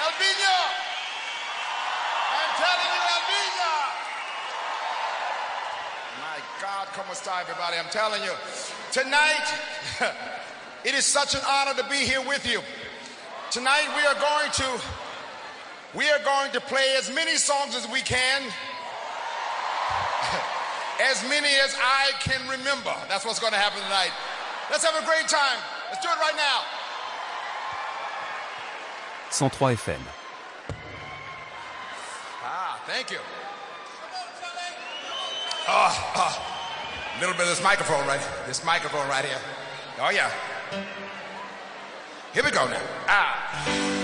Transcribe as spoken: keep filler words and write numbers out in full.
Elvina! I'm telling you, Elvina! My God, como está, everybody? I'm telling you. Tonight, it is such an honor to be here with you. Tonight we are going to, we are going to play as many songs as we can. As many as I can remember. That's what's going to happen tonight. Let's have a great time. Let's do it right now. cent trois F M. Ah, thank you. Oh, oh, a little bit of this microphone right here. This microphone right here. Oh, yeah. Here we go now. Ah.